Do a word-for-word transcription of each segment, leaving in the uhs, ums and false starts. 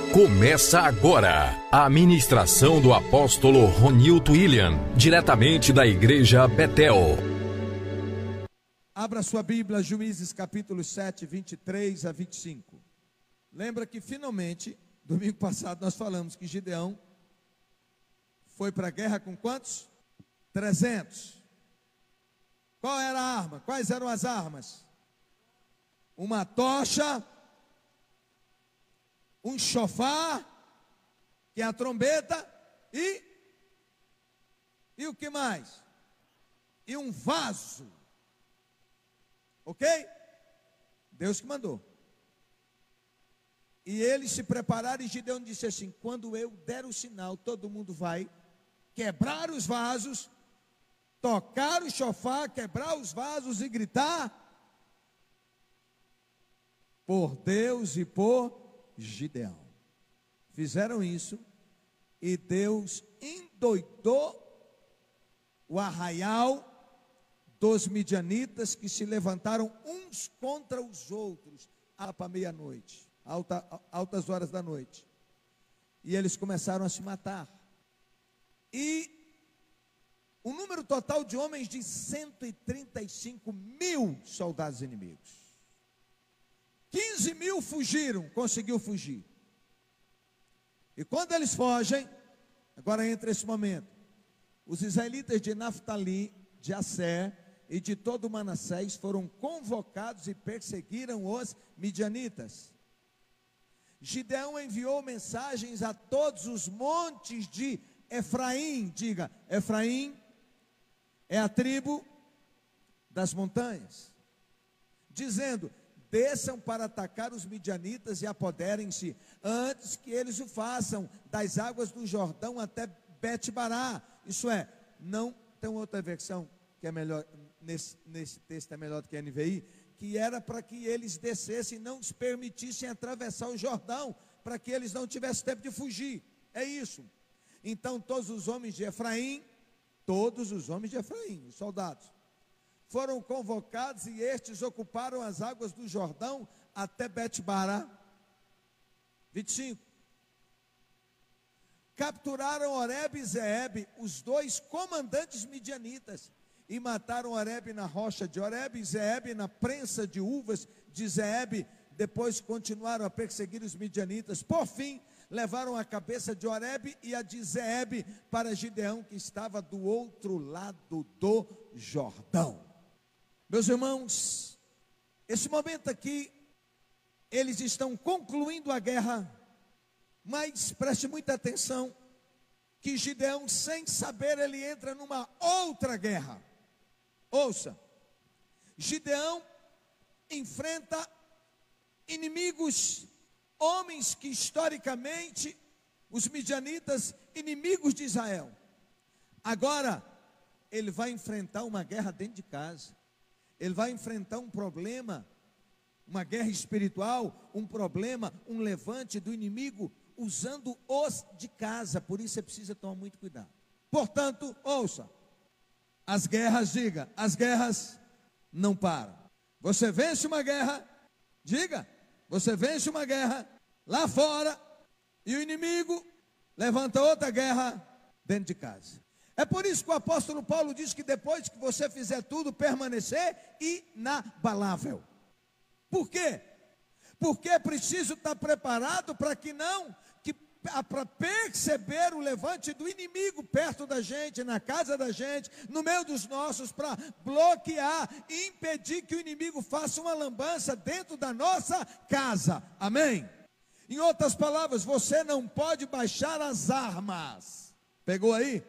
Começa agora a ministração do apóstolo Ronilton William, diretamente da igreja Betel. Abra sua Bíblia, Juízes capítulo sete, vinte e três a vinte e cinco. Lembra que finalmente, domingo passado nós falamos que Gideão foi para a guerra com quantos? trezentos. Qual era a arma? Quais eram as armas? Uma tocha, um chofar, que é a trombeta, e, e o que mais? E um vaso, ok? Deus que mandou. E eles se prepararam e Gideão disse assim: quando eu der o sinal, todo mundo vai quebrar os vasos, tocar o chofar, quebrar os vasos e gritar por Deus e por Gideão. Fizeram isso e Deus endoidou o arraial dos midianitas, que se levantaram uns contra os outros lá para meia-noite, alta, altas horas da noite, e eles começaram a se matar. E o número total de homens de cento e trinta e cinco mil soldados inimigos. quinze mil fugiram, conseguiu fugir. E quando eles fogem, agora entra esse momento, os israelitas de Naftali, de Asser e de todo Manassés foram convocados e perseguiram os midianitas. Gideão enviou mensagens a todos os montes de Efraim. Diga, Efraim é a tribo das montanhas, dizendo: desçam para atacar os midianitas e apoderem-se, antes que eles o façam, das águas do Jordão até Bet-Bará. Isso é, não tem outra versão que é melhor, nesse, nesse texto é melhor do que a N V I, que era para que eles descessem e não os permitissem atravessar o Jordão, para que eles não tivessem tempo de fugir. É isso. Então todos os homens de Efraim, todos os homens de Efraim, os soldados, foram convocados e estes ocuparam as águas do Jordão até Bet-Bará. vinte e cinco. Capturaram Oreb e Zeeb, os dois comandantes midianitas, e mataram Oreb na rocha de Oreb e Zeeb na prensa de uvas de Zeeb. Depois continuaram a perseguir os midianitas. Por fim, levaram a cabeça de Oreb e a de Zeeb para Gideão, que estava do outro lado do Jordão. Meus irmãos, esse momento aqui, eles estão concluindo a guerra, mas preste muita atenção, que Gideão, sem saber, ele entra numa outra guerra. Ouça, Gideão enfrenta inimigos, homens que historicamente, os midianitas, inimigos de Israel. Agora, ele vai enfrentar uma guerra dentro de casa. Ele vai enfrentar um problema, uma guerra espiritual, um problema, um levante do inimigo, usando os de casa. Por isso você precisa tomar muito cuidado. Portanto, ouça, as guerras, diga, as guerras não param. Você vence uma guerra, diga, você vence uma guerra lá fora, e o inimigo levanta outra guerra dentro de casa. É por isso que o apóstolo Paulo diz que depois que você fizer tudo, permanecer inabalável. Por quê? Porque é preciso estar preparado para que não, que, para perceber o levante do inimigo perto da gente, na casa da gente, no meio dos nossos, para bloquear e impedir que o inimigo faça uma lambança dentro da nossa casa. Amém? Em outras palavras, você não pode baixar as armas. Pegou aí?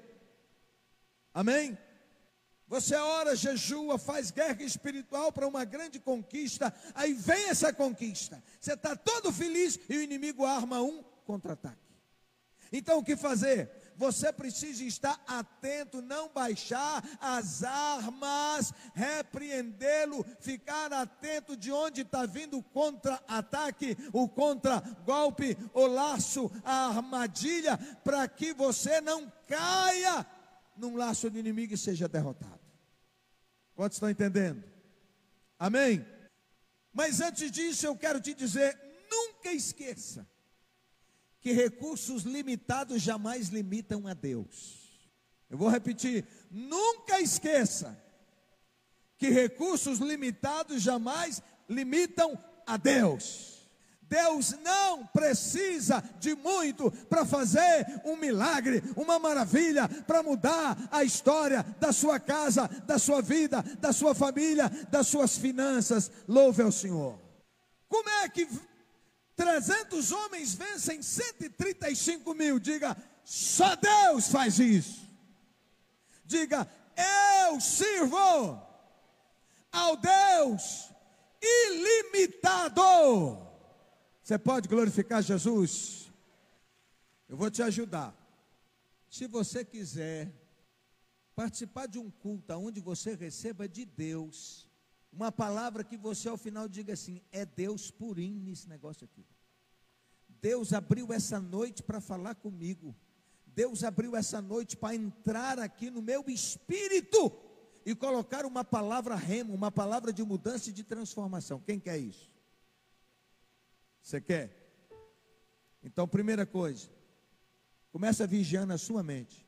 Amém? Você ora, jejua, faz guerra espiritual para uma grande conquista, aí vem essa conquista, você está todo feliz e o inimigo arma um contra-ataque. Então o que fazer? Você precisa estar atento, não baixar as armas, repreendê-lo, ficar atento de onde está vindo o contra-ataque, o contra-golpe, o laço, a armadilha, para que você não caia num laço do inimigo e seja derrotado. Quantos estão entendendo? Amém? Mas antes disso eu quero te dizer, nunca esqueça que recursos limitados jamais limitam a Deus. Eu vou repetir, nunca esqueça que recursos limitados jamais limitam a Deus. Deus não precisa de muito para fazer um milagre, uma maravilha, para mudar a história da sua casa, da sua vida, da sua família, das suas finanças. Louve ao Senhor. Como é que trezentos homens vencem cento e trinta e cinco mil? Diga, só Deus faz isso. Diga, eu sirvo ao Deus ilimitado. Você pode glorificar Jesus? Eu vou te ajudar. Se você quiser participar de um culto onde você receba de Deus uma palavra que você ao final diga assim, é Deus purinho nesse negócio aqui. Deus abriu essa noite para falar comigo. Deus abriu essa noite para entrar aqui no meu espírito e colocar uma palavra rema, uma palavra de mudança e de transformação. Quem quer isso? Você quer? Então, primeira coisa, começa vigiando a sua mente.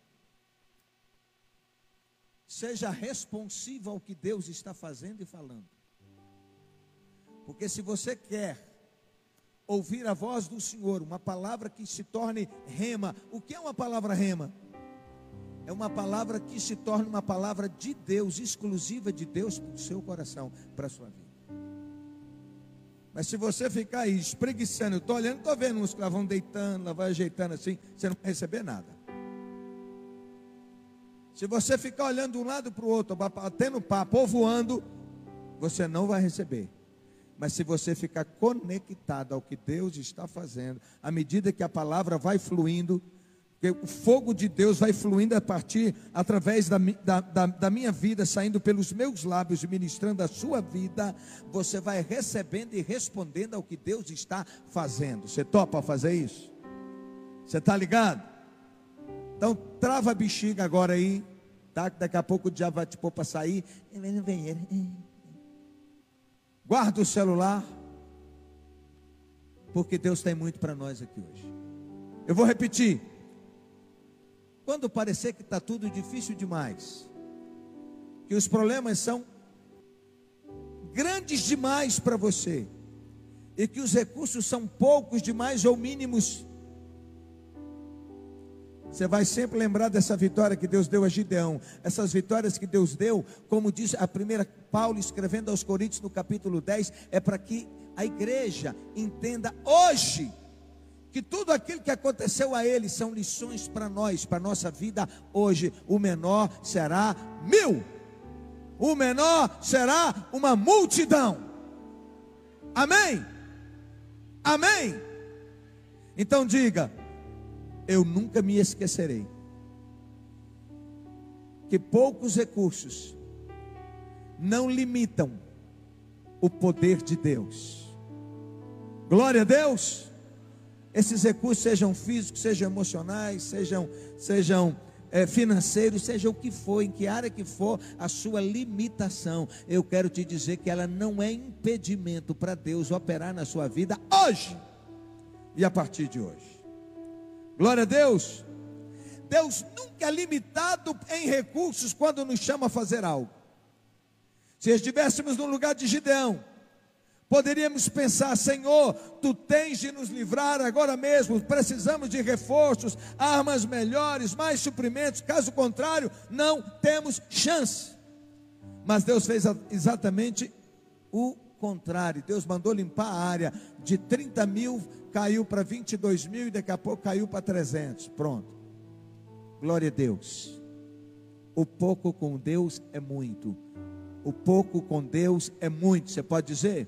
Seja responsivo ao que Deus está fazendo e falando. Porque se você quer ouvir a voz do Senhor, uma palavra que se torne rema. O que é uma palavra rema? É uma palavra que se torne uma palavra de Deus, exclusiva de Deus para o seu coração, para a sua vida. Mas se você ficar aí espreguiçando, eu estou olhando, estou vendo uns que lá vão deitando, lá vai ajeitando assim, você não vai receber nada. Se você ficar olhando de um lado para o outro, batendo papo, ou voando, você não vai receber. Mas se você ficar conectado ao que Deus está fazendo, à medida que a palavra vai fluindo, o fogo de Deus vai fluindo a partir, através da, da, da, da minha vida, saindo pelos meus lábios e ministrando a sua vida, você vai recebendo e respondendo ao que Deus está fazendo. Você topa fazer isso? Você está ligado? Então trava a bexiga agora aí, tá? Daqui a pouco o diabo vai te pôr para sair. Guarda o celular, porque Deus tem muito para nós aqui hoje. Eu vou repetir. Quando parecer que está tudo difícil demais, que os problemas são grandes demais para você, e que os recursos são poucos demais ou mínimos, você vai sempre lembrar dessa vitória que Deus deu a Gideão. Essas vitórias que Deus deu, como diz a primeira Paulo escrevendo aos Coríntios no capítulo dez, é para que a igreja entenda hoje que tudo aquilo que aconteceu a ele são lições para nós, para a nossa vida hoje. O menor será mil, o menor será uma multidão. Amém? Amém? Então diga, eu nunca me esquecerei que poucos recursos não limitam o poder de Deus. Glória a Deus. Esses recursos sejam físicos, sejam emocionais, sejam, sejam é, financeiros, seja o que for, em que área que for a sua limitação, eu quero te dizer que ela não é impedimento para Deus operar na sua vida hoje e a partir de hoje. Glória a Deus. Deus nunca é limitado em recursos quando nos chama a fazer algo. Se estivéssemos no lugar de Gideão, poderíamos pensar, Senhor, Tu tens de nos livrar agora mesmo, precisamos de reforços, armas melhores, mais suprimentos, caso contrário, não temos chance. Mas Deus fez exatamente o contrário. Deus mandou limpar a área de trinta mil, caiu para vinte e dois mil e daqui a pouco caiu para trezentos, pronto. Glória a Deus. O pouco com Deus é muito. O pouco com Deus é muito, você pode dizer?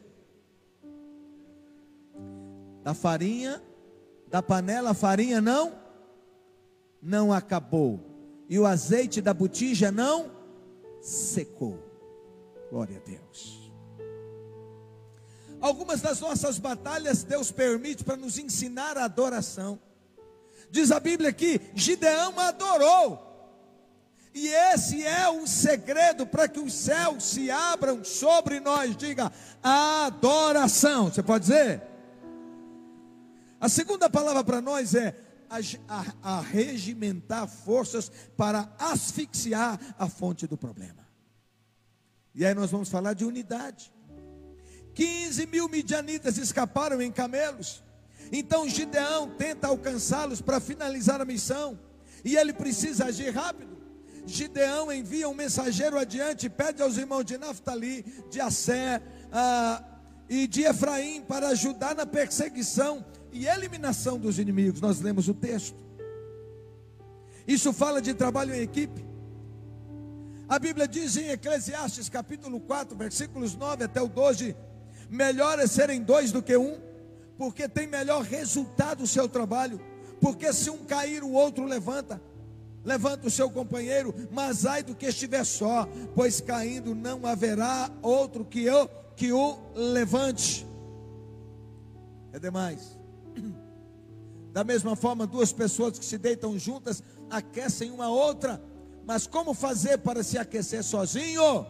Da farinha, da panela, a farinha não, não acabou. E o azeite da botija não secou. Glória a Deus. Algumas das nossas batalhas Deus permite para nos ensinar a adoração. Diz a Bíblia que Gideão adorou. E esse é um segredo para que os céus se abram sobre nós. Diga, adoração. Você pode dizer? A segunda palavra para nós é arregimentar forças para asfixiar a fonte do problema. E aí nós vamos falar de unidade. quinze mil midianitas escaparam em camelos. Então Gideão tenta alcançá-los para finalizar a missão, e ele precisa agir rápido. Gideão envia um mensageiro adiante, pede aos irmãos de Naftali, de Asser ah, e de Efraim para ajudar na perseguição e eliminação dos inimigos. Nós lemos o texto. Isso fala de trabalho em equipe. A Bíblia diz em Eclesiastes capítulo quatro, versículos nove até o doze: melhor é serem dois do que um, porque tem melhor resultado o seu trabalho. Porque se um cair, o outro levanta, levanta o seu companheiro. Mas ai do que estiver só, pois caindo não haverá outro que, eu, que o levante. É demais. Da mesma forma, duas pessoas que se deitam juntas aquecem uma outra. Mas como fazer para se aquecer sozinho?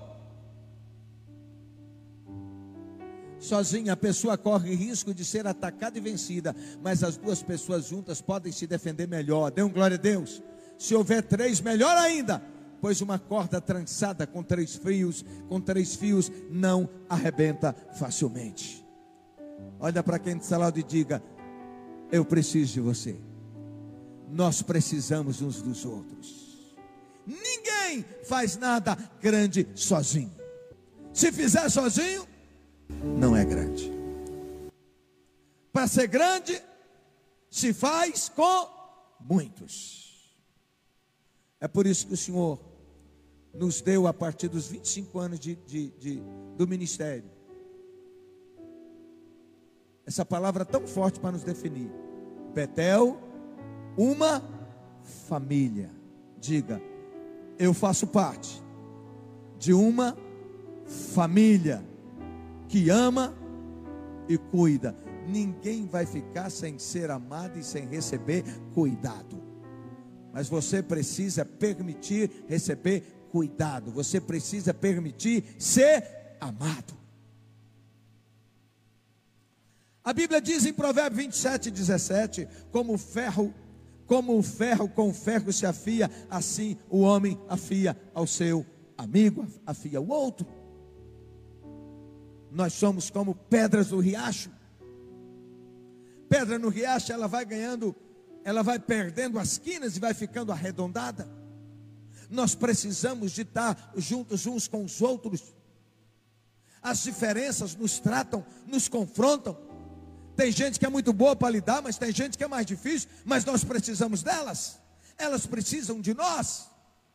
Sozinha a pessoa corre risco de ser atacada e vencida, mas as duas pessoas juntas podem se defender melhor. Dê um glória a Deus. Se houver três, melhor ainda, pois uma corda trançada com três fios, com três fios não arrebenta facilmente. Olha para quem está lá e diga: eu preciso de você. Nós precisamos uns dos outros. Ninguém faz nada grande sozinho. Se fizer sozinho, não é grande. Para ser grande, se faz com muitos. É por isso que o Senhor nos deu, a partir dos vinte e cinco anos de, de, de, do ministério, essa palavra tão forte para nos definir: Betel, uma família. Diga: eu faço parte de uma família que ama e cuida. Ninguém vai ficar sem ser amado e sem receber cuidado. Mas você precisa permitir receber cuidado. Você precisa permitir ser amado. A Bíblia diz em Provérbios vinte e sete, dezessete: como o ferro, como o ferro com ferro se afia, assim o homem afia ao seu amigo, afia o outro. Nós somos como pedras do riacho. Pedra no riacho, ela vai ganhando, ela vai perdendo as quinas e vai ficando arredondada. Nós precisamos de estar juntos uns com os outros. As diferenças nos tratam, nos confrontam. Tem gente que é muito boa para lidar, mas tem gente que é mais difícil, mas nós precisamos delas. Elas precisam de nós.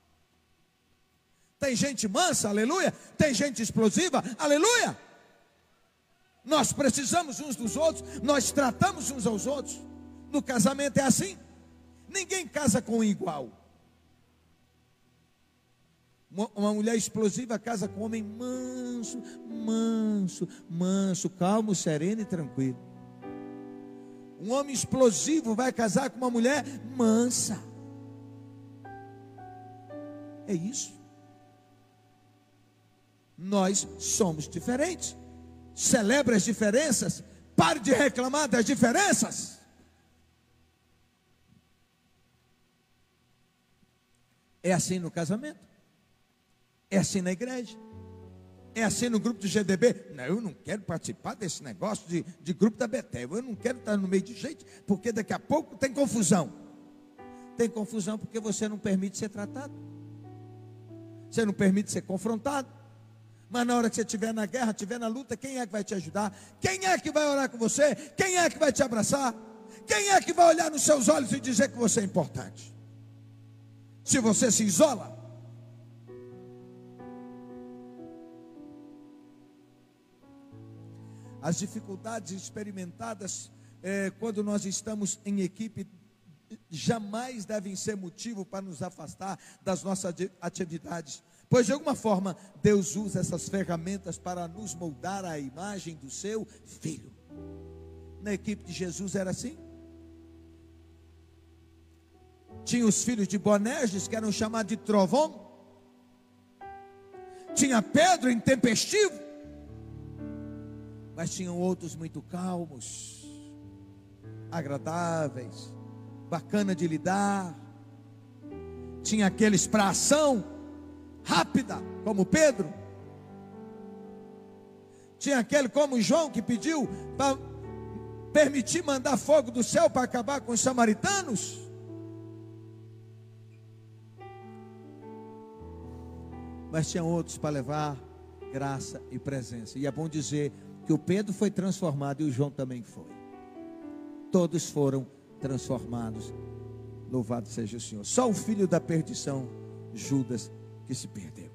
Tem gente mansa, aleluia. Tem gente explosiva, aleluia. Nós precisamos uns dos outros, nós tratamos uns aos outros. No casamento é assim. Ninguém casa com um igual. Uma mulher explosiva casa com um homem manso, manso, manso, calmo, sereno e tranquilo. Um homem explosivo vai casar com uma mulher mansa. É isso. Nós somos diferentes. Celebre as diferenças. Pare de reclamar das diferenças. É assim no casamento. É assim na igreja. É assim no grupo do G D B. Não, eu não quero participar desse negócio de, de grupo da Betel. Eu não quero estar no meio de gente, porque daqui a pouco tem confusão. Tem confusão porque você não permite ser tratado. Você não permite ser confrontado. Mas na hora que você estiver na guerra, estiver na luta, quem é que vai te ajudar? Quem é que vai orar com você? Quem é que vai te abraçar? Quem é que vai olhar nos seus olhos e dizer que você é importante? Se você se isola. As dificuldades experimentadas é, quando nós estamos em equipe jamais devem ser motivo para nos afastar das nossas atividades. Pois de alguma forma Deus usa essas ferramentas para nos moldar à imagem do seu Filho. Na equipe de Jesus era assim. Tinha os filhos de Boanerges, que eram chamados de trovão. Tinha Pedro intempestivo. Mas tinham outros muito calmos. agradáveis, bacana de lidar. Tinha aqueles para ação rápida, como Pedro. Tinha aquele como João, que pediu para permitir mandar fogo do céu para acabar com os samaritanos. Mas tinha outros para levar graça e presença. E é bom dizer que o Pedro foi transformado e o João também foi. Todos foram transformados. Louvado seja o Senhor. Só o filho da perdição, Judas, que se perdeu.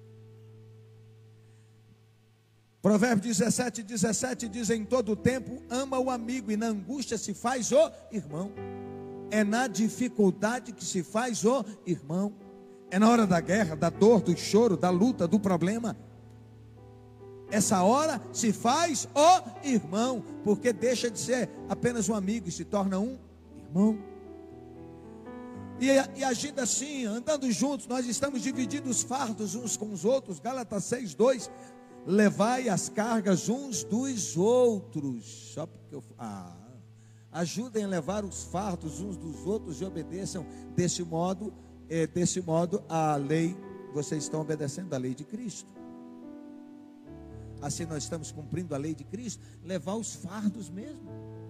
Provérbios dezessete, dezessete diz: em todo tempo ama o amigo, e na angústia se faz o irmão. É na dificuldade que se faz o irmão. É na hora da guerra, da dor, do choro, da luta, do problema. Essa hora se faz o irmão, porque deixa de ser apenas um amigo e se torna um irmão. E, e agindo assim, andando juntos, nós estamos dividindo os fardos uns com os outros. Gálatas seis, dois. Levai as cargas uns dos outros. Só porque eu, ah, ajudem a levar os fardos uns dos outros e obedeçam. Desse modo, é, desse modo a lei, vocês estão obedecendo a lei de Cristo. Assim nós estamos cumprindo a lei de Cristo. Levar os fardos mesmo.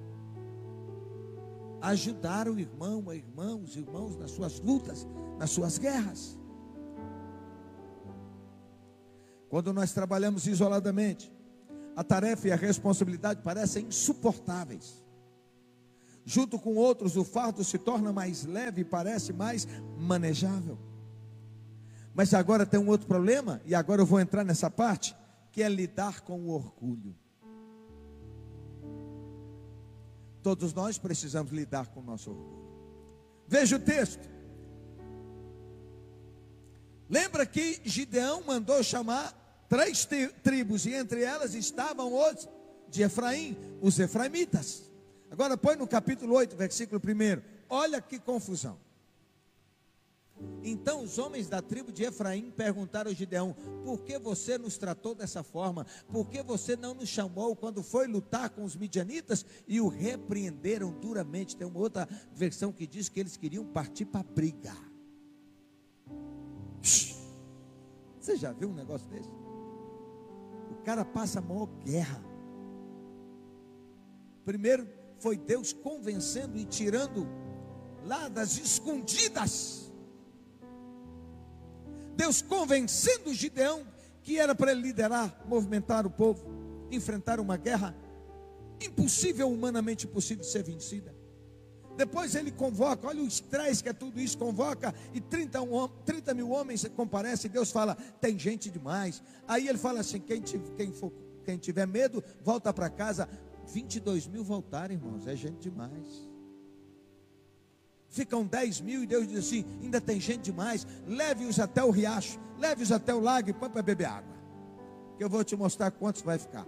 Ajudar o irmão, a irmã, os irmãos nas suas lutas, nas suas guerras. Quando nós trabalhamos isoladamente, a tarefa e a responsabilidade parecem insuportáveis. Junto com outros, o fardo se torna mais leve e parece mais manejável. Mas agora tem um outro problema, e agora eu vou entrar nessa parte, que é lidar com o orgulho. Todos nós precisamos lidar com o nosso orgulho. Veja o texto. Lembra que Gideão mandou chamar três tribos, e entre elas estavam os de Efraim, os efraimitas. Agora põe no capítulo oito, versículo um. Olha que confusão. Então os homens da tribo de Efraim perguntaram a Gideão: por que você nos tratou dessa forma? Por que você não nos chamou quando foi lutar com os midianitas? E o repreenderam duramente. Tem uma outra versão que diz que eles queriam partir para brigar. Você já viu um negócio desse? O cara passa a maior guerra. Primeiro foi Deus convencendo e tirando lá das escondidas. Deus convencendo Gideão que era para ele liderar, movimentar o povo, enfrentar uma guerra impossível, humanamente impossível de ser vencida. Depois ele convoca, olha o estresse que é tudo isso, convoca e trinta, trinta mil homens comparecem. Deus fala: tem gente demais. Aí ele fala assim: quem, quem, for, quem tiver medo, volta para casa. vinte e dois mil voltaram, irmãos, é gente demais. Ficam dez mil e Deus diz assim: ainda tem gente demais, leve-os até o riacho, leve-os até o lago e põe para beber água, que eu vou te mostrar quantos vai ficar.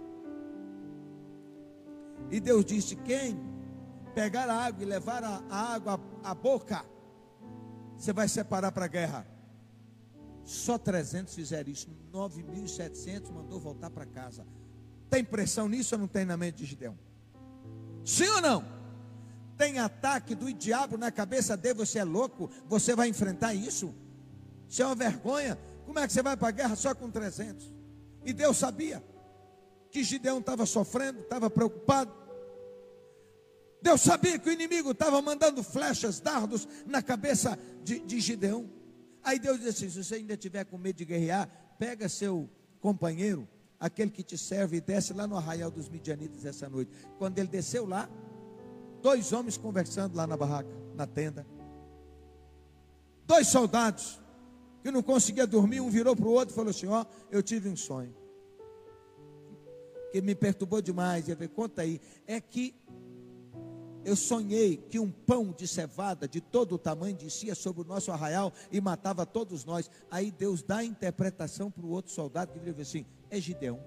E Deus disse: quem pegar a água e levar a, a água à boca, você vai separar para a guerra. Só trezentos fizeram isso, nove mil e setecentos mandou voltar para casa. Tem pressão nisso ou não tem na mente de Gideão? Sim ou não? Tem ataque do diabo na cabeça dele: você é louco, você vai enfrentar isso? Isso é uma vergonha. Como é que você vai para a guerra só com trezentos? E Deus sabia que Gideão estava sofrendo, estava preocupado. Deus sabia que o inimigo estava mandando flechas, dardos na cabeça de, de Gideão. Aí Deus disse assim: se você ainda tiver com medo de guerrear, pega seu companheiro, aquele que te serve, e desce lá no arraial dos midianitas essa noite. Quando ele desceu lá, dois homens conversando lá na barraca, na tenda. Dois soldados que não conseguiam dormir, um virou para o outro e falou assim: ó, eu tive um sonho que me perturbou demais. E ele falou: conta aí. É que eu sonhei que um pão de cevada de todo o tamanho descia sobre o nosso arraial e matava todos nós. Aí Deus dá a interpretação para o outro soldado, que diz assim: é Gideão.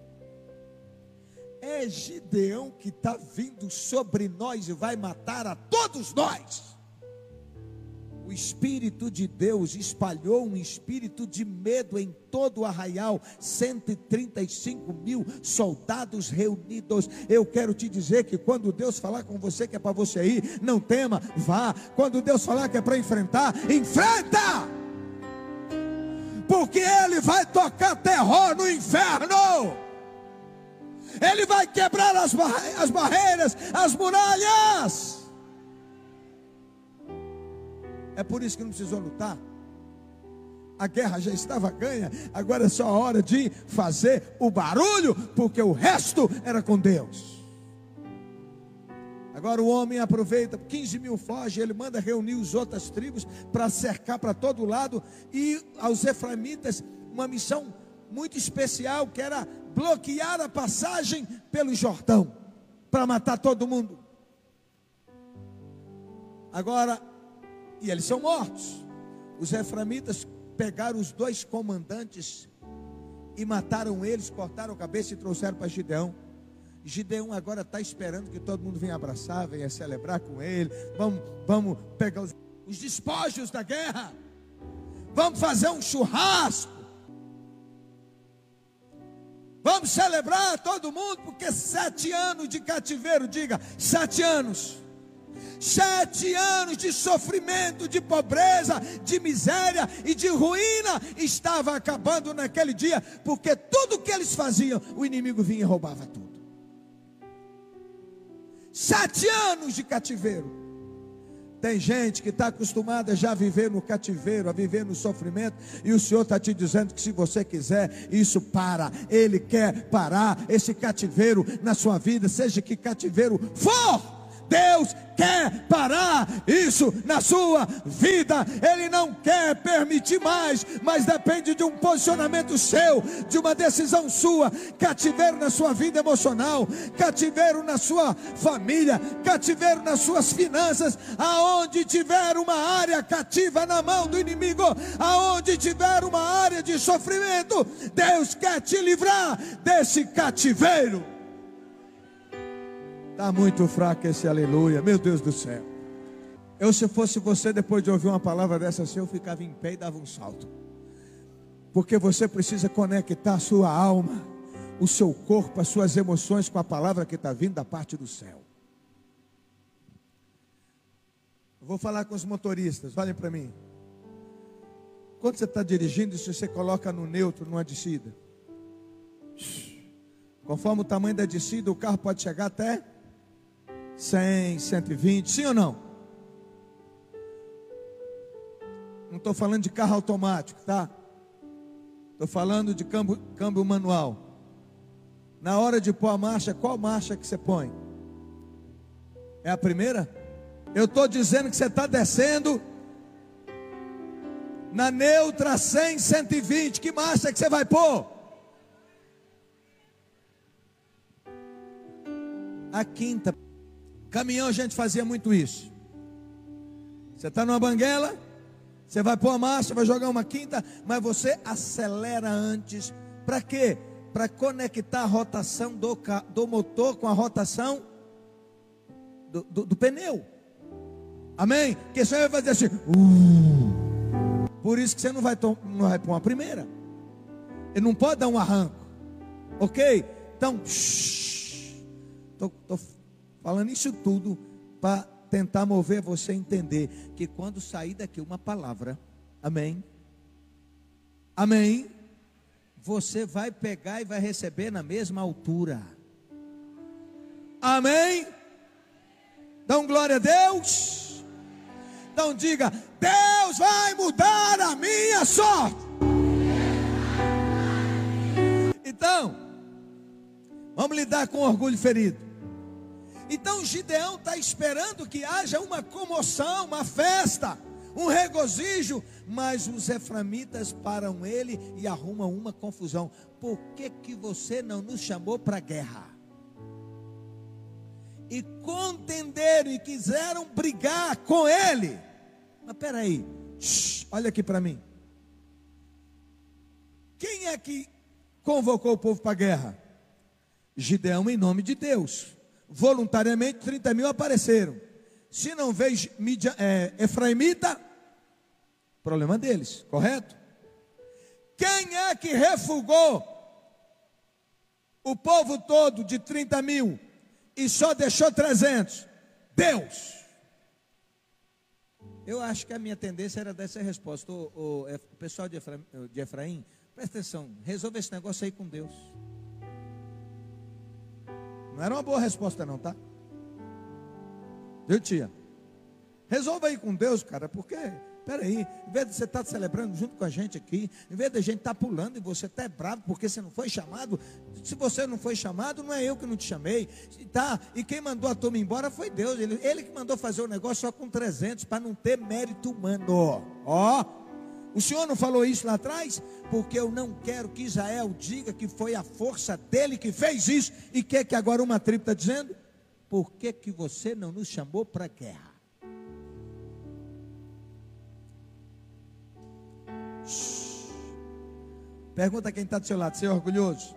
É Gideão que está vindo sobre nós e vai matar a todos nós. o Espírito de Deus espalhou um espírito de medo em todo o arraial, cento e trinta e cinco mil soldados reunidos. Eu quero te dizer que quando Deus falar com você que é para você ir, não tema, vá. Quando Deus falar que é para enfrentar, enfrenta, porque Ele vai tocar terror no inferno, Ele vai quebrar as, barre as barreiras, as muralhas. É por isso que não precisou lutar. A guerra já estava ganha. Agora é só a hora de fazer o barulho, porque o resto era com Deus. Agora o homem aproveita, quinze mil fogem, ele manda reunir as outras tribos para cercar para todo lado. E aos efraimitas uma missão muito especial, que era bloquear a passagem pelo Jordão, para matar todo mundo. Agora, e eles são mortos. Os efraimitas pegaram os dois comandantes e mataram eles, cortaram a cabeça e trouxeram para Gideão. Gideão agora está esperando que todo mundo venha abraçar, venha celebrar com ele. Vamos, vamos pegar os, os despojos da guerra. Vamos fazer um churrasco. Vamos celebrar todo mundo, porque sete anos de cativeiro, diga, sete anos. Sete anos de sofrimento, de pobreza, de miséria e de ruína estava acabando naquele dia, porque tudo que eles faziam, o inimigo vinha e roubava tudo. Sete anos de cativeiro. Tem gente que está acostumada já a viver no cativeiro, a viver no sofrimento, e o Senhor está te dizendo que se você quiser, isso para. Ele quer parar esse cativeiro na sua vida, seja que cativeiro for. Deus quer parar isso na sua vida. Ele não quer permitir mais, mas depende de um posicionamento seu, de uma decisão sua. Cativeiro na sua vida emocional, cativeiro na sua família, cativeiro nas suas finanças. Aonde tiver uma área cativa na mão do inimigo, aonde tiver uma área de sofrimento, Deus quer te livrar desse cativeiro. Está muito fraco esse aleluia, meu Deus do céu. Eu, se fosse você, depois de ouvir uma palavra dessa assim, eu ficava em pé e dava um salto. Porque você precisa conectar a sua alma, o seu corpo, as suas emoções com a palavra que está vindo da parte do céu. Eu vou falar com os motoristas, olhem para mim. Quando você está dirigindo, se você coloca no neutro, numa descida, conforme o tamanho da descida, o carro pode chegar até cem, cento e vinte, sim ou não? Não estou falando de carro automático, tá? Estou falando de câmbio, câmbio manual. Na hora de pôr a marcha, qual marcha que você põe? É a primeira? Eu estou dizendo que você está descendo na neutra cem, cento e vinte, que marcha que você vai pôr? A quinta. Caminhão a gente fazia muito isso. Você está numa banguela, você vai pôr a marcha, vai jogar uma quinta, mas você acelera antes. Para quê? Para conectar a rotação do, do motor com a rotação do, do, do pneu. Amém? Porque você vai fazer assim. Uh, por isso que você não vai, não vai pôr uma primeira. Ele não pode dar um arranco. Ok? Então, estou falando isso tudo para tentar mover você a entender que quando sair daqui uma palavra, amém, amém, você vai pegar e vai receber na mesma altura, amém. Dão glória a Deus. Então diga: Deus vai mudar a minha sorte. Então, vamos lidar com orgulho ferido. Então Gideão está esperando que haja uma comoção, uma festa, um regozijo, mas os efraimitas param ele e arrumam uma confusão. Por que que você não nos chamou para a guerra? E contenderam e quiseram brigar com ele. Mas peraí, shh, olha aqui para mim. Quem é que convocou o povo para a guerra? Gideão, em nome de Deus. Voluntariamente trinta mil apareceram. Se não veio é, efraimita, Problema deles, correto? Quem é que refugou o povo todo de trinta mil e só deixou trezentos? Deus. Eu acho que a minha tendência era dar essa resposta. O, o, o pessoal de Efraim, de Efraim, presta atenção, resolva esse negócio aí com Deus. Não era uma boa resposta não, tá? Viu, tia? Resolva aí com Deus, cara, porque, peraí, em vez de você estar celebrando junto com a gente aqui, em vez de a gente estar pulando e você está bravo porque você não foi chamado, se você não foi chamado, não é eu que não te chamei, tá? E quem mandou a turma embora foi Deus, ele, ele que mandou fazer o negócio só com trezentos, para não ter mérito humano. Ó, o Senhor não falou isso lá atrás? Porque eu não quero que Israel diga que foi a força dele que fez isso, e que que agora uma tribo está dizendo? Por que que você não nos chamou para a guerra? Pergunta quem está do seu lado, você é orgulhoso?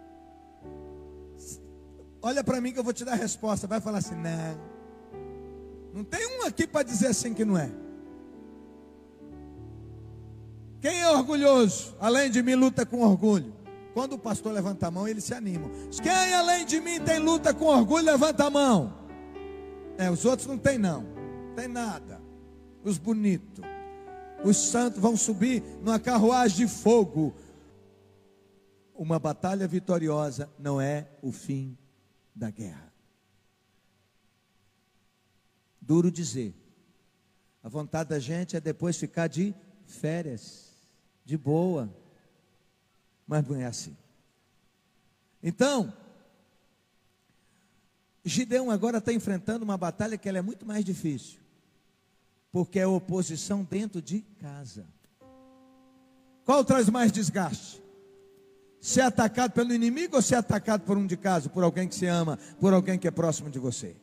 Olha para mim que eu vou te dar a resposta. Vai falar assim, não, não tem um aqui para dizer assim que não é. Quem é orgulhoso, além de mim, luta com orgulho? Quando o pastor levanta a mão, ele se anima. Quem além de mim tem luta com orgulho, levanta a mão. É, os outros não tem não, tem nada. Os bonitos, os santos vão subir numa carruagem de fogo. Uma batalha vitoriosa não é o fim da guerra. Duro dizer, a vontade da gente é depois ficar de férias, de boa, mas não é assim. Então, Gideão agora está enfrentando uma batalha que ela é muito mais difícil, porque é oposição dentro de casa. Qual traz mais desgaste? Ser atacado pelo inimigo ou ser atacado por um de casa, por alguém que se ama, por alguém que é próximo de você?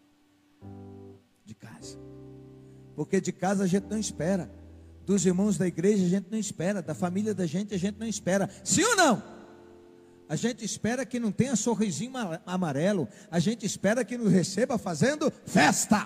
De casa. Porque de casa a gente não espera, dos irmãos da igreja a gente não espera, da família da gente a gente não espera. Sim ou não? A gente espera que não tenha sorrisinho amarelo, a gente espera que nos receba fazendo festa.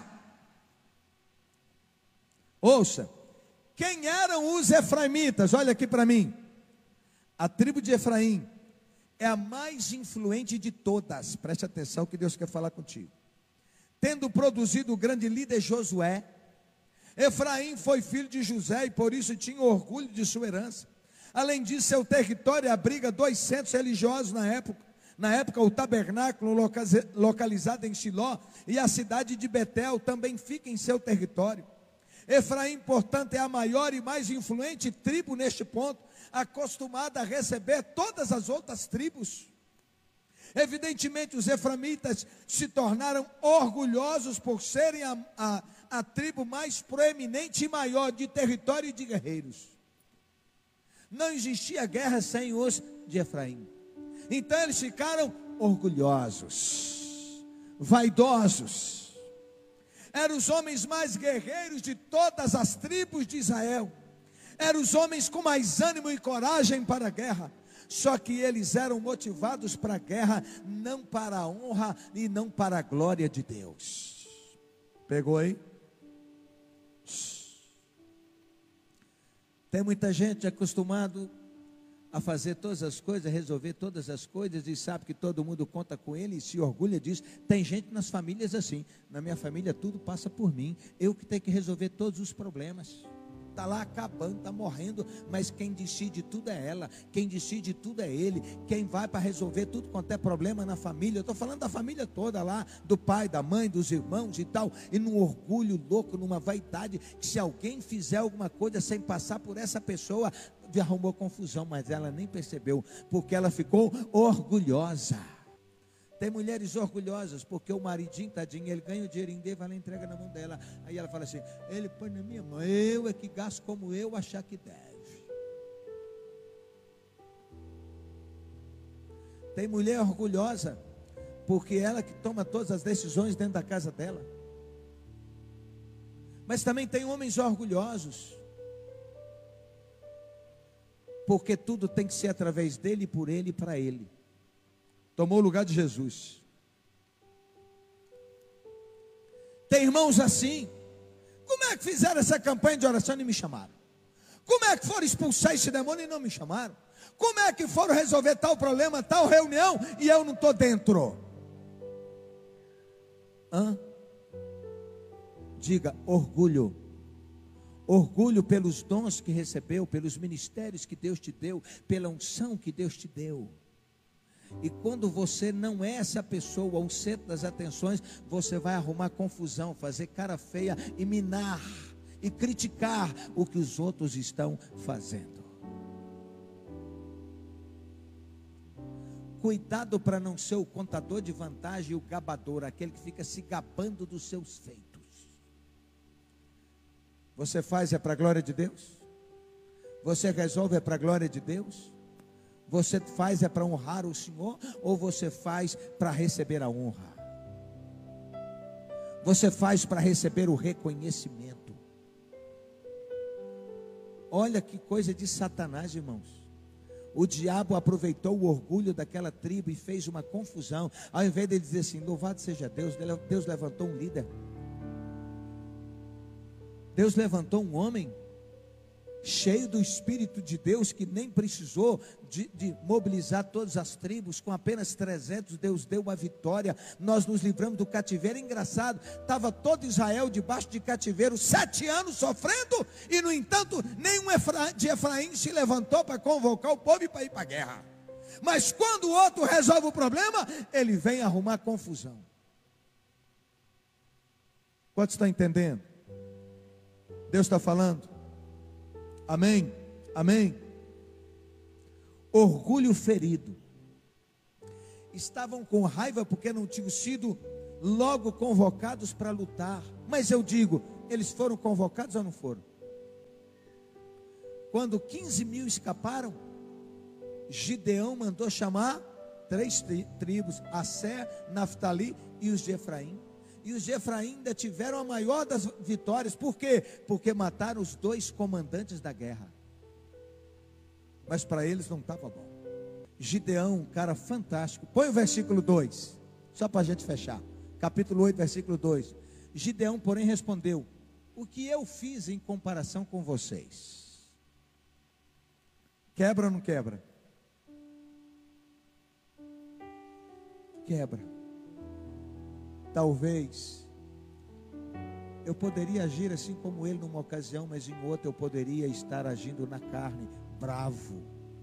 Ouça, quem eram os efraimitas? Olha aqui para mim. A tribo de Efraim é a mais influente de todas. Preste atenção que Deus quer falar contigo. Tendo produzido o grande líder Josué, Efraim foi filho de José e por isso tinha orgulho de sua herança. Além disso, seu território abriga dois centros religiosos na época. Na época, o tabernáculo localizado em Siló e a cidade de Betel também fica em seu território. Efraim, portanto, é a maior e mais influente tribo neste ponto, acostumada a receber todas as outras tribos. Evidentemente, os efraimitas se tornaram orgulhosos por serem a, a, a tribo mais proeminente e maior de território e de guerreiros. Não existia guerra sem os de Efraim. Então eles ficaram orgulhosos, vaidosos. Eram os homens mais guerreiros de todas as tribos de Israel. Eram os homens com mais ânimo e coragem para a guerra. Só que eles eram motivados para a guerra, não para a honra e não para a glória de Deus. Pegou aí? Tem muita gente acostumado a fazer todas as coisas, a resolver todas as coisas, e sabe que todo mundo conta com ele e se orgulha disso. Tem gente nas famílias assim, na minha família tudo passa por mim, eu que tenho que resolver todos os problemas. Está lá acabando, está morrendo, mas quem decide tudo é ela, quem decide tudo é ele, quem vai para resolver tudo quanto é problema na família. Eu estou falando da família toda lá, do pai, da mãe, dos irmãos e tal, e num orgulho louco, numa vaidade, que se alguém fizer alguma coisa sem passar por essa pessoa, arrumou confusão, mas ela nem percebeu, porque ela ficou orgulhosa. Tem mulheres orgulhosas, porque o maridinho, tadinho, ele ganha o dinheirinho dele, vai lá e entrega na mão dela. Aí ela fala assim, ele põe na minha mão, eu é que gasto como eu achar que deve. Tem mulher orgulhosa, porque ela que toma todas as decisões dentro da casa dela. Mas também tem homens orgulhosos, porque tudo tem que ser através dele, por ele e para ele. Tomou o lugar de Jesus. Tem irmãos assim. Como é que fizeram essa campanha de oração e me chamaram? Como é que foram expulsar esse demônio e não me chamaram? Como é que foram resolver tal problema, tal reunião, e eu não estou dentro? Hã? Diga, orgulho. Orgulho pelos dons que recebeu, pelos ministérios que Deus te deu, pela unção que Deus te deu. E quando você não é essa pessoa, o centro das atenções, você vai arrumar confusão, fazer cara feia e minar e criticar o que os outros estão fazendo. Cuidado para não ser o contador de vantagem e o gabador, aquele que fica se gabando dos seus feitos. Você faz é para a glória de Deus? Você resolve é para a glória de Deus? Você faz é para honrar o Senhor, ou você faz para receber a honra? Você faz para receber o reconhecimento? Olha que coisa de Satanás, irmãos. O diabo aproveitou o orgulho daquela tribo e fez uma confusão. Ao invés de ele dizer assim, louvado seja Deus, Deus levantou um líder. Deus levantou um homem cheio do Espírito de Deus, que nem precisou de, de mobilizar todas as tribos. Com apenas trezentos, Deus deu uma vitória. Nós nos livramos do cativeiro. Engraçado, estava todo Israel debaixo de cativeiro, sete anos sofrendo, e no entanto, nenhum de Efraim se levantou para convocar o povo e para ir para a guerra. Mas quando o outro resolve o problema, ele vem arrumar confusão. Quantos estão entendendo? Deus está falando. Amém, amém. Orgulho ferido. Estavam com raiva porque não tinham sido logo convocados para lutar. Mas eu digo, eles foram convocados ou não foram? Quando quinze mil escaparam, Gideão mandou chamar três tribos, Asser, Naftali e os de Efraim. E os de Efraim ainda tiveram a maior das vitórias. Por quê? Porque mataram os dois comandantes da guerra. Mas para eles não estava bom. Gideão, um cara fantástico. Põe o versículo dois, só para a gente fechar. Capítulo oito, versículo dois. Gideão, porém, respondeu: o que eu fiz em comparação com vocês? Quebra ou não quebra? Quebra. Talvez eu poderia agir assim como ele numa ocasião, mas em outra eu poderia estar agindo na carne, bravo,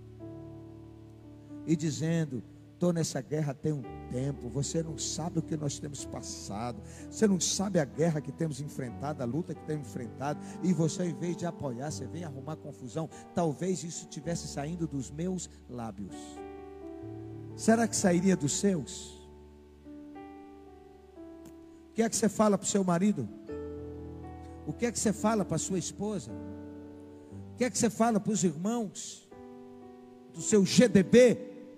e dizendo: estou nessa guerra tem um tempo, você não sabe o que nós temos passado, você não sabe a guerra que temos enfrentado, a luta que temos enfrentado, e você, em vez de apoiar, você vem arrumar confusão. Talvez isso estivesse saindo dos meus lábios. Será que sairia dos seus? O que é que você fala para o seu marido? O que é que você fala para a sua esposa? O que é que você fala para os irmãos do seu G D B,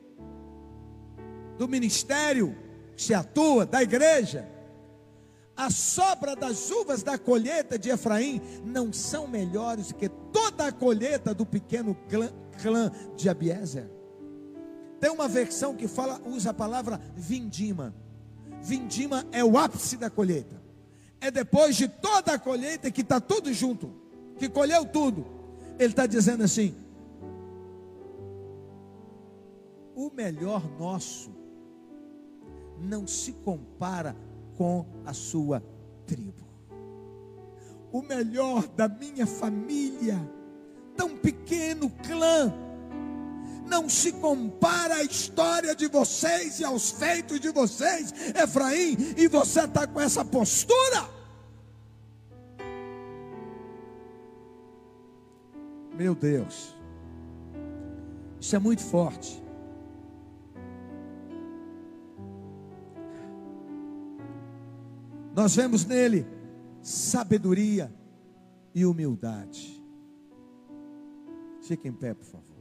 do ministério que se atua, da igreja? A sobra das uvas da colheita de Efraim não são melhores que toda a colheita do pequeno clã, clã de Abiezer. Tem uma versão que fala, usa a palavra vindima. Vindima é o ápice da colheita. É depois de toda a colheita que está tudo junto, que colheu tudo. Ele está dizendo assim: o melhor nosso não se compara com a sua tribo. O melhor da minha família, tão pequeno clã, não se compara à história de vocês e aos feitos de vocês, Efraim, e você está com essa postura? Meu Deus, isso é muito forte. Nós vemos nele sabedoria e humildade. Fique em pé, por favor.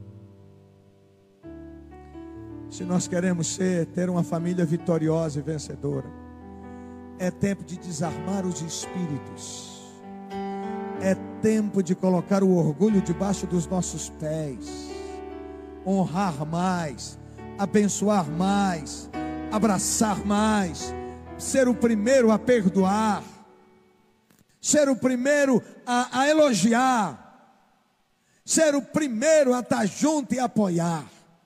Se nós queremos ser, ter uma família vitoriosa e vencedora, é tempo de desarmar os espíritos. É tempo de colocar o orgulho debaixo dos nossos pés. Honrar mais, abençoar mais, abraçar mais, ser o primeiro a perdoar, ser o primeiro a, a elogiar. ser o primeiro a estar junto e apoiar,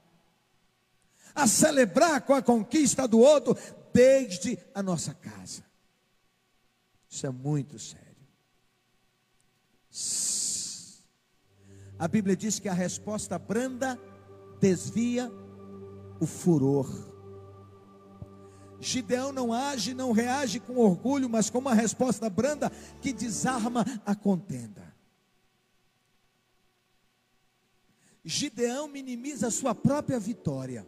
a celebrar com a conquista do outro, desde a nossa casa. Isso é muito sério. A Bíblia diz que a resposta branda desvia o furor. Gideão não age, não reage com orgulho, mas com uma resposta branda que desarma a contenda. Gideão minimiza a sua própria vitória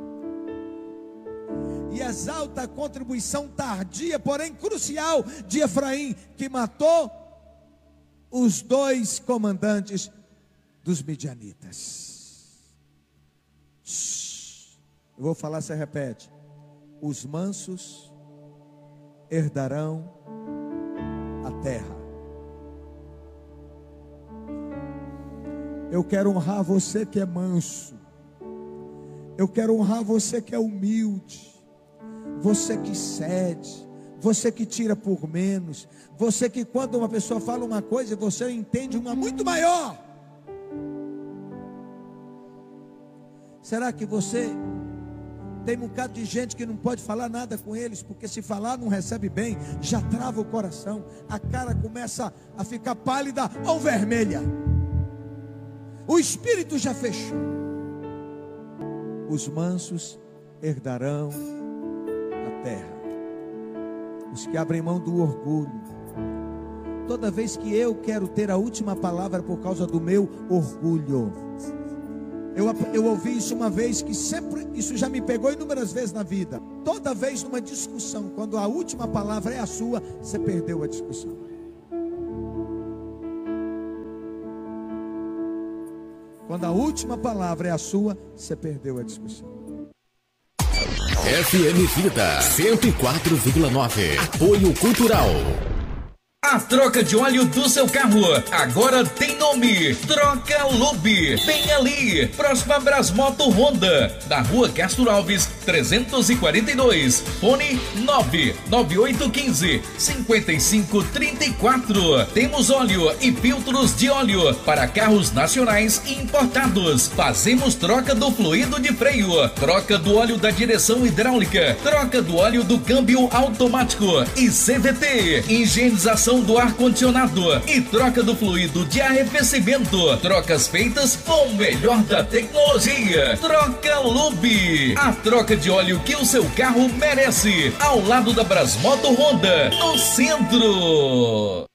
e exalta a contribuição tardia, porém crucial, de Efraim, que matou os dois comandantes dos midianitas. Eu vou falar, você repete. Os mansos herdarão a terra. Eu quero honrar você que é manso. Eu quero honrar você que é humilde. Você que cede. Você que tira por menos. Você que quando uma pessoa fala uma coisa, você entende uma muito maior. Será que você tem um bocado de gente que não pode falar nada com eles, porque se falar não recebe bem, já trava o coração, a cara começa a ficar pálida ou vermelha, o espírito já fechou. Os mansos herdarão a terra, os que abrem mão do orgulho. Toda vez que eu quero ter a última palavra por causa do meu orgulho, Eu, eu ouvi isso uma vez, que sempre, isso já me pegou inúmeras vezes na vida. Toda vez numa discussão, quando a última palavra é a sua, você perdeu a discussão. Quando a última palavra é a sua, você perdeu a discussão. F M Vida cento e quatro vírgula nove. Apoio Cultural. A troca de óleo do seu carro agora tem nome: Troca Lube. Bem ali, próxima Brasmoto Honda, na rua Castro Alves trezentos e quarenta e dois. Fone nove nove oito um cinco, cinco cinco três quatro. Temos óleo e filtros de óleo para carros nacionais e importados. Fazemos troca do fluido de freio, troca do óleo da direção hidráulica, troca do óleo do câmbio automático e C V T, higienização do ar-condicionado e troca do fluido de arrefecimento. Trocas feitas com o melhor da tecnologia. Troca Lube, a troca de óleo que o seu carro merece, ao lado da Brasmoto Honda, no centro.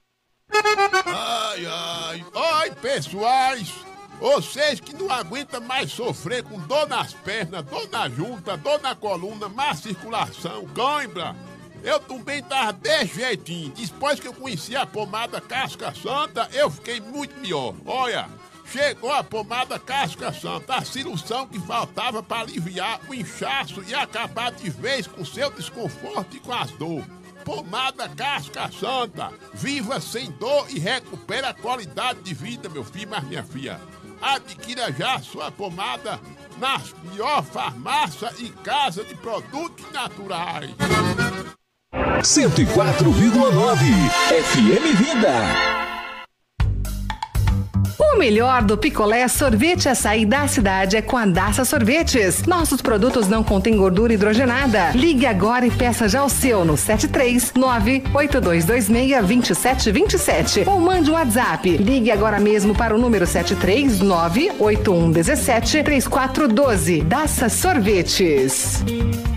Ai, ai, oi pessoais, vocês que não aguentam mais sofrer com dor nas pernas, dor na junta, dor na coluna, má circulação, cãibra. Eu também tava desse jeitinho. Depois que eu conheci a pomada Casca Santa, eu fiquei muito melhor. Olha, chegou a pomada Casca Santa, a solução que faltava para aliviar o inchaço e acabar de vez com seu desconforto e com as dores. Pomada Casca Santa, viva sem dor e recupera a qualidade de vida, meu filho, mas minha filha. Adquira já a sua pomada nas melhores farmácias e casa de produtos naturais. cento e quatro vírgula nove F M Vida. O melhor do picolé, sorvete açaí da cidade é com a Daça Sorvetes. Nossos produtos não contêm gordura hidrogenada. Ligue agora e peça já o seu no sete três nove oito dois dois seis dois sete dois sete ou mande um WhatsApp. Ligue agora mesmo para o número sete três nove oito um um sete três quatro um dois. Daça Sorvetes.